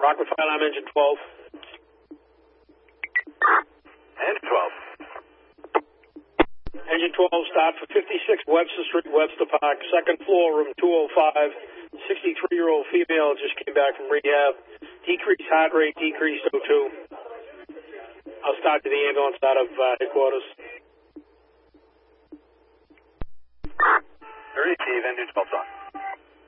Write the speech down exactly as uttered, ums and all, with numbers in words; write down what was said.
Rockwood Fire Alarm Engine twelve. Engine twelve. Engine twelve, start for fifty-six Webster Street, Webster Park, second floor, room two oh five. sixty-three-year-old female just came back from rehab. Decreased heart rate, decreased O two. I'll start to the ambulance out of uh, headquarters. Receive, engine twelve on.